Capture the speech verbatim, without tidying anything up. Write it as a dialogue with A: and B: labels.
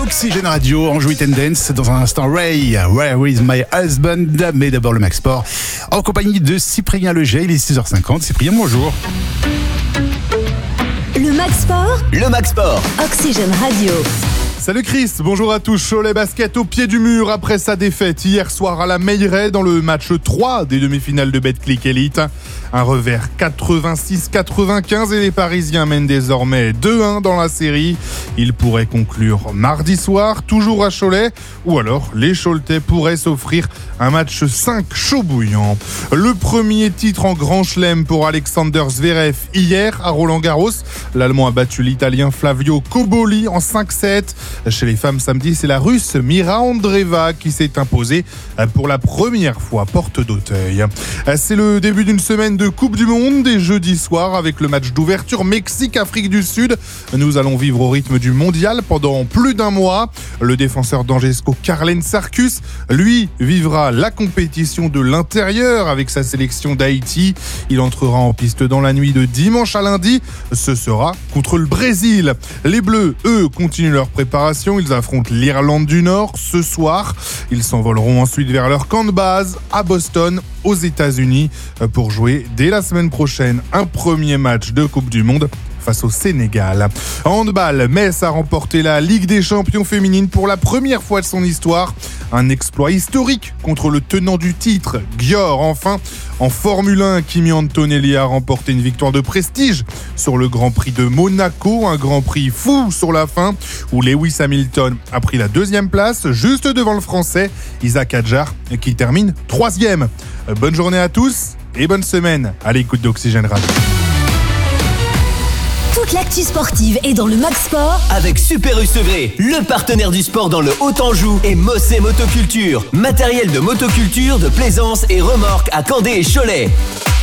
A: Oxygène Radio, en Weekend Dance. Dans un instant, Ray, Where is my husband? Mais d'abord le Max Sport, en compagnie de Cyprien Leger. Il est six heures cinquante. Cyprien, bonjour.
B: Le Max Sport.
C: Le Max Sport.
B: Oxygène Radio.
D: Salut Chris, bonjour à tous. Cholet Basket au pied du mur après sa défaite hier soir à la Meilleraye dans le match trois des demi-finales de Betclic Elite. Un revers quatre-vingt-six à quatre-vingt-quinze et les Parisiens mènent désormais deux un dans la série. Ils pourraient conclure mardi soir, toujours à Cholet, ou alors les Choletais pourraient s'offrir un match cinq chaud bouillant. Le premier titre en Grand Chelem pour Alexander Zverev hier à Roland-Garros. L'Allemand a battu l'Italien Flavio Cobolli en cinq sept. Chez les femmes samedi, c'est la Russe Mira Andreeva qui s'est imposée pour la première fois porte d'Auteuil. C'est le début d'une semaine de Coupe du Monde et jeudi soir avec le match d'ouverture Mexique-Afrique du Sud. Nous allons vivre au rythme du mondial pendant plus d'un mois. Le défenseur d'Angesco Carlen Sarkus, lui, vivra la compétition de l'intérieur avec sa sélection d'Haïti. Il entrera en piste dans la nuit de dimanche à lundi. Ce sera contre le Brésil. Les Bleus, eux, continuent leur préparation. Ils affrontent l'Irlande du Nord ce soir. Ils s'envoleront ensuite vers leur camp de base à Boston, aux États-Unis, pour jouer dès la semaine prochaine un premier match de Coupe du Monde face au Sénégal. En handball, Metz a remporté la Ligue des champions féminines pour la première fois de son histoire. Un exploit historique contre le tenant du titre, Győr. Enfin, en Formule un, Kimi Antonelli a remporté une victoire de prestige sur le Grand Prix de Monaco. Un Grand Prix fou sur la fin où Lewis Hamilton a pris la deuxième place, juste devant le Français Isaac Hadjar qui termine troisième. Bonne journée à tous et bonne semaine à l'écoute d'Oxygène Radio.
B: Toute l'actu sportive est dans le Max Sport
C: avec Super U Sevré, le partenaire du sport dans le Haut-Anjou, et Mossé Motoculture, matériel de motoculture, de plaisance et remorque à Candé et Cholet.